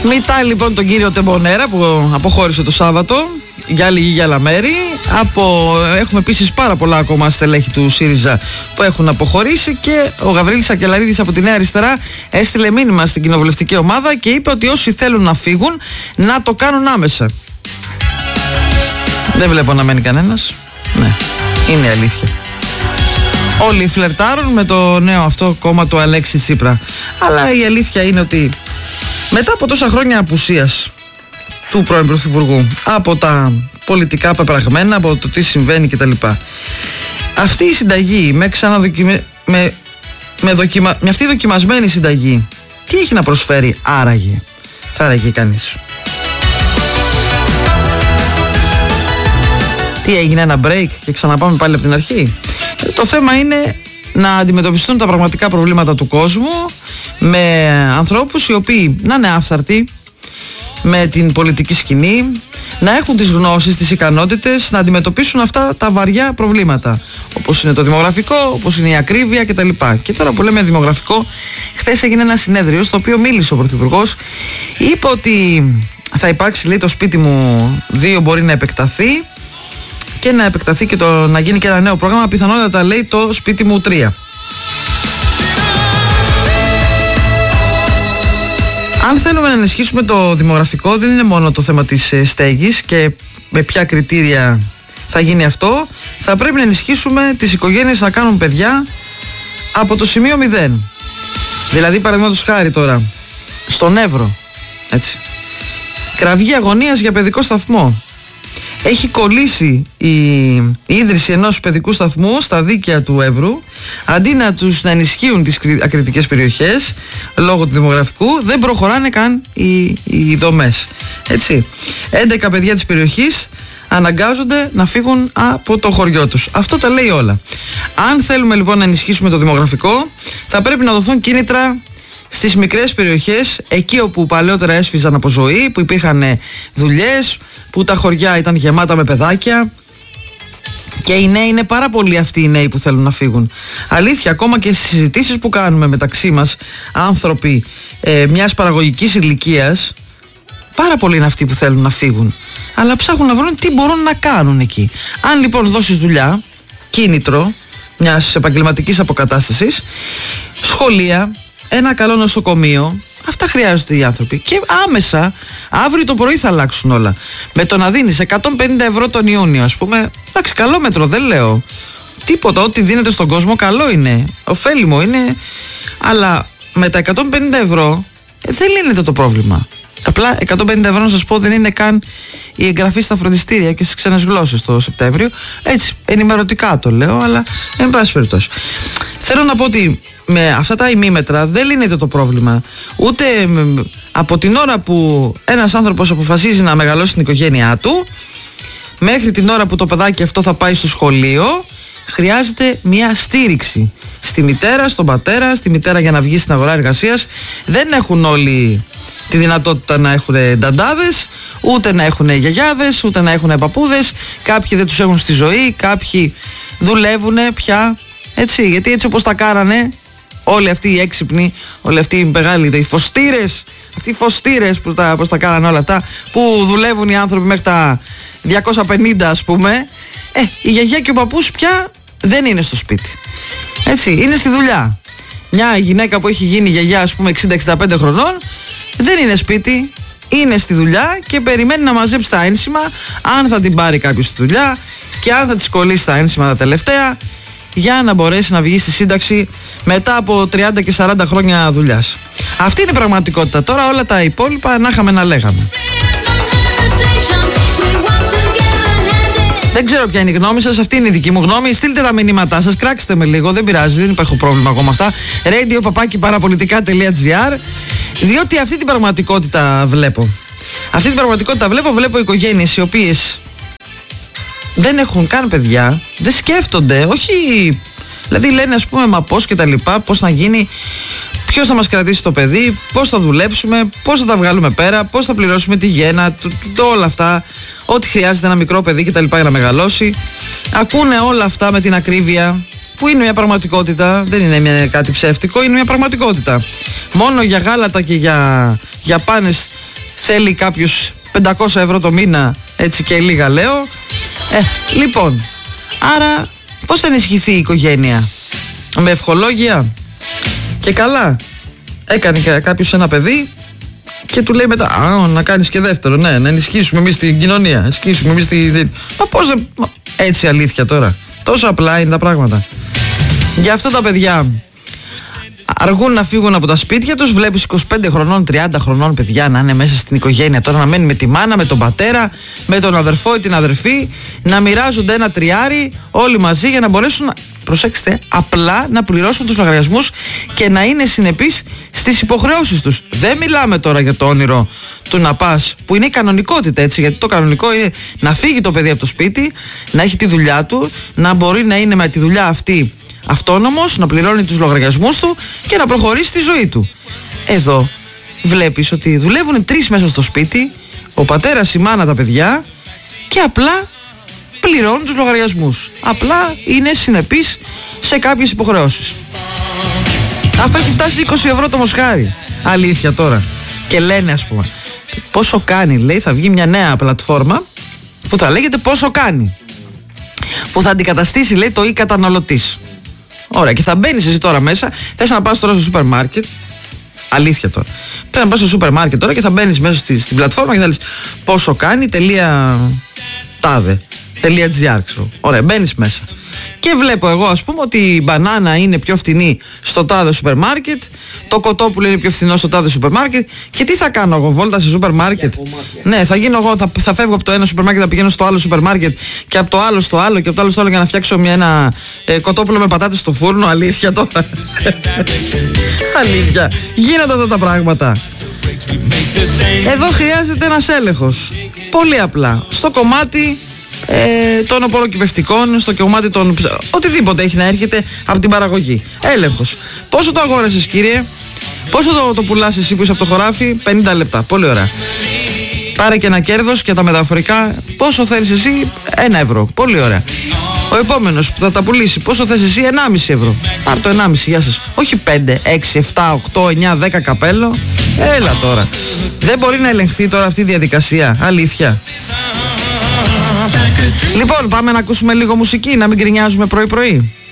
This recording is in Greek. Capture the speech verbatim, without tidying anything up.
Μητάει λοιπόν τον κύριο Τεμπονέρα που αποχώρησε το Σάββατο για άλλη γη για άλλα μέρη. Από, έχουμε επίσης πάρα πολλά ακόμα στελέχη του ΣΥΡΙΖΑ που έχουν αποχωρήσει και ο Γαβρίλης Σακελαρίδης από τη Νέα Αριστερά έστειλε μήνυμα στην κοινοβουλευτική ομάδα και είπε ότι όσοι θέλουν να φύγουν να το κάνουν άμεσα. Δεν βλέπω να μένει κανένας. Ναι, είναι αλήθεια. Όλοι φλερτάρουν με το νέο αυτό κόμμα του Αλέξη Τσίπρα. Αλλά η αλήθεια είναι ότι μετά από τόσα χρόνια απουσίας του πρώην Πρωθυπουργού, από τα πολιτικά πεπραγμένα, από το τι συμβαίνει κτλ, αυτή η συνταγή με, ξαναδοκιμε... με... Με, δοκιμα... με αυτή η δοκιμασμένη συνταγή τι έχει να προσφέρει άραγε, θα έλεγε κανείς? Τι έγινε, ένα break και ξαναπάμε πάλι από την αρχή? Το θέμα είναι να αντιμετωπιστούν τα πραγματικά προβλήματα του κόσμου με ανθρώπους οι οποίοι να είναι άφθαρτοι με την πολιτική σκηνή, να έχουν τις γνώσεις, τις ικανότητες να αντιμετωπίσουν αυτά τα βαριά προβλήματα, όπως είναι το δημογραφικό, όπως είναι η ακρίβεια κτλ. Και τώρα που λέμε δημογραφικό, χθες έγινε ένα συνέδριο στο οποίο μίλησε ο Πρωθυπουργός, είπε ότι θα υπάρξει, λέει, το σπίτι μου δύο μπορεί να επεκταθεί και να επεκταθεί και το, να γίνει και ένα νέο πρόγραμμα, πιθανότατα, λέει, το σπίτι μου τρία. Αν θέλουμε να ενισχύσουμε το δημογραφικό, δεν είναι μόνο το θέμα της στέγης και με ποια κριτήρια θα γίνει αυτό. Θα πρέπει να ενισχύσουμε τις οικογένειες να κάνουν παιδιά από το σημείο μηδέν. Δηλαδή, παραδείγματος χάρη τώρα, στον Εύρο, έτσι, κραυγή αγωνίας για παιδικό σταθμό. Έχει κολλήσει η ίδρυση ενός παιδικού σταθμού στα δίκαια του Εύρου. Αντί να τους να ενισχύουν τις ακριτικές περιοχές λόγω του δημογραφικού, δεν προχωράνε καν οι, οι δομές. Έτσι, έντεκα παιδιά της περιοχής αναγκάζονται να φύγουν από το χωριό τους. Αυτό τα λέει όλα. Αν θέλουμε λοιπόν να ενισχύσουμε το δημογραφικό, θα πρέπει να δοθούν κίνητρα στις μικρές περιοχές, εκεί όπου παλαιότερα έσφιζαν από ζωή, που υπήρχαν δουλειές, που τα χωριά ήταν γεμάτα με παιδάκια. Και οι νέοι είναι πάρα πολλοί αυτοί οι νέοι που θέλουν να φύγουν. Αλήθεια, ακόμα και στις συζητήσεις που κάνουμε μεταξύ μας, άνθρωποι ε, μιας παραγωγικής ηλικίας, πάρα πολλοί είναι αυτοί που θέλουν να φύγουν. Αλλά ψάχνουν να βρουν τι μπορούν να κάνουν εκεί. Αν λοιπόν δώσεις δουλειά, κίνητρο μιας επαγγελματικής αποκατάστασης, σχολεία, ένα καλό νοσοκομείο, αυτά χρειάζονται οι άνθρωποι. Και άμεσα, αύριο το πρωί θα αλλάξουν όλα. Με το να δίνεις εκατόν πενήντα ευρώ τον Ιούνιο, ας πούμε, εντάξει, καλό μέτρο, δεν λέω τίποτα. Ό,τι δίνεται στον κόσμο, καλό είναι. Ωφέλιμο είναι. Αλλά με τα εκατόν πενήντα ευρώ ε, δεν λύνεται το πρόβλημα. Απλά εκατόν πενήντα ευρώ, να σας πω, δεν είναι καν η εγγραφή στα φροντιστήρια και στις ξένες γλώσσες το Σεπτέμβριο. Έτσι, ενημερωτικά το λέω, αλλά εν πάση περιπτώσει. Θέλω να πω ότι με αυτά τα ημίμετρα δεν λύνεται το πρόβλημα. Ούτε από την ώρα που ένας άνθρωπος αποφασίζει να μεγαλώσει την οικογένειά του, μέχρι την ώρα που το παιδάκι αυτό θα πάει στο σχολείο, χρειάζεται μια στήριξη στη μητέρα, στον πατέρα, στη μητέρα για να βγει στην αγορά εργασίας. Δεν έχουν όλοι τη δυνατότητα να έχουν νταντάδες, ούτε να έχουν γιαγιάδες, ούτε να έχουν παππούδες. Κάποιοι δεν τους έχουν στη ζωή, κάποιοι δουλεύουν πια. Έτσι, γιατί έτσι όπως τα κάνανε όλοι αυτοί οι έξυπνοι, όλοι αυτοί οι μεγάλοι, οι φωστήρες, αυτοί οι φωστήρες που τα, πώς τα κάνανε όλα αυτά, που δουλεύουν οι άνθρωποι μέχρι τα διακόσια πενήντα, ας πούμε, ε, η γιαγιά και ο παππούς πια δεν είναι στο σπίτι. Έτσι, είναι στη δουλειά. Μια γυναίκα που έχει γίνει γιαγιά, ας πούμε, εξήντα εξήντα πέντε χρονών, δεν είναι σπίτι, είναι στη δουλειά και περιμένει να μαζέψει τα ένσημα, αν θα την πάρει κάποιος στη δουλειά και αν θα της κολλήσει τα ένσημα τα τελευταία, για να μπορέσει να βγει στη σύνταξη μετά από τριάντα και σαράντα χρόνια δουλειάς. Αυτή είναι η πραγματικότητα. Τώρα όλα τα υπόλοιπα να είχαμε να λέγαμε. Δεν ξέρω ποια είναι η γνώμη σας, αυτή είναι η δική μου γνώμη. Στείλτε τα μηνύματά σας, κράξτε με λίγο, δεν πειράζει, δεν υπάρχει πρόβλημα ακόμα αυτά. radio παπάκι παραπολιτικά τελεία gr, διότι αυτή την πραγματικότητα βλέπω. Αυτή την πραγματικότητα βλέπω, βλέπω οικογένειες οι οποίες δεν έχουν καν παιδιά, δεν σκέφτονται, όχι, δηλαδή λένε, ας πούμε, μα πώς και τα λοιπά, πώς να γίνει, ποιος θα μας κρατήσει το παιδί, πώς θα δουλέψουμε, πώς θα τα βγάλουμε πέρα, πώς θα πληρώσουμε τη γέννα, το, το, το, όλα αυτά, ό,τι χρειάζεται ένα μικρό παιδί και τα λοιπά για να μεγαλώσει. Ακούνε όλα αυτά με την ακρίβεια, που είναι μια πραγματικότητα, δεν είναι μια, κάτι ψεύτικο, είναι μια πραγματικότητα. Μόνο για γάλατα και για, για πάνες θέλει κάποιος πεντακόσια ευρώ το μήνα, έτσι και λίγα λέω. Ε, λοιπόν, άρα πώς θα ενισχυθεί η οικογένεια? Με ευχολόγια? Και καλά, έκανε κάποιος ένα παιδί και του λέει μετά, α, να κάνεις και δεύτερο, ναι, να ενισχύσουμε εμείς την κοινωνία, να ενισχύσουμε εμείς τη... Μα πώς δεν... Έτσι αλήθεια τώρα, τόσο απλά είναι τα πράγματα. Γι' αυτό τα παιδιά αργούν να φύγουν από τα σπίτια τους. Βλέπεις είκοσι πέντε χρονών, τριάντα χρονών παιδιά να είναι μέσα στην οικογένεια τώρα, να μένει με τη μάνα, με τον πατέρα, με τον αδερφό ή την αδερφή, να μοιράζονται ένα τριάρι όλοι μαζί για να μπορέσουν, προσέξτε, απλά να πληρώσουν τους λογαριασμούς και να είναι συνεπείς στις υποχρεώσεις τους. Δεν μιλάμε τώρα για το όνειρο του να πας, που είναι η κανονικότητα, έτσι, γιατί το κανονικό είναι να φύγει το παιδί από το σπίτι, να έχει τη δουλειά του, να μπορεί να είναι με τη δουλειά αυτή αυτόνομος, να πληρώνει τους λογαριασμούς του και να προχωρήσει τη ζωή του. Εδώ βλέπεις ότι δουλεύουν τρεις μέσα στο σπίτι, ο πατέρας, η μάνα, τα παιδιά, και απλά πληρώνουν τους λογαριασμούς. Απλά είναι συνεπείς σε κάποιες υποχρεώσεις. Αυτό έχει φτάσει είκοσι ευρώ το μοσχάρι. Αλήθεια τώρα. Και λένε, ας πούμε, πόσο κάνει, λέει, θα βγει μια νέα πλατφόρμα που θα λέγεται πόσο κάνει, που θα αντικαταστήσει, λέει, το ή καταναλωτής. Ωραία, και θα μπαίνεις εσύ τώρα μέσα. Θες να πας τώρα στο σούπερ μάρκετ. Αλήθεια τώρα. Πρέπει να πας στο σούπερ μάρκετ τώρα και θα μπαίνεις μέσα στη, στην πλατφόρμα και θα λες πόσο κάνει τελεία τάδε, τελεία gr, ξέρω. Ωραία, μπαίνεις μέσα. Και βλέπω εγώ, ας πούμε, ότι η μπανάνα είναι πιο φτηνή στο τάδε σούπερ μάρκετ, το κοτόπουλο είναι πιο φθηνό στο τάδε σούπερ μάρκετ. Και τι θα κάνω εγώ, βόλτα σε σούπερ μάρκετ? Ναι, θα γίνω εγώ, θα, θα φεύγω από το ένα σούπερ μάρκετ, θα πηγαίνω στο άλλο σούπερ μάρκετ και από το άλλο στο άλλο και από το άλλο στο άλλο για να φτιάξω μια, ένα ε, κοτόπουλο με πατάτες στο φούρνο. Αλήθεια τώρα. Αλήθεια. Γίνονται αυτά τα πράγματα. Εδώ χρειάζεται ένας έλεγχος. Πολύ απλά. Στο κομμάτι Ε, των οπωροκυπευτικών, στο κομμάτι των οτιδήποτε έχει να έρχεται από την παραγωγή. Έλεγχος. Πόσο το αγόρασες, κύριε? Πόσο το, το πουλάς εσύ που είσαι από το χωράφι? πενήντα λεπτά. Πολύ ωραία. Πάρε και ένα κέρδος και τα μεταφορικά. Πόσο θέλεις εσύ? Ένα ευρώ. Πολύ ωραία. Ο επόμενος που θα τα πουλήσει, πόσο θες εσύ? ενάμιση ευρώ. Πάρ' το ενάμιση, γεια σας. Όχι πέντε, έξι, επτά, οκτώ, εννιά, δέκα καπέλο. Έλα τώρα. Δεν μπορεί να ελεγχθεί τώρα αυτή η διαδικασία? Αλήθεια. Λοιπόν, πάμε να ακούσουμε λίγο μουσική, να μην γκρινιάζουμε πρωί-πρωί.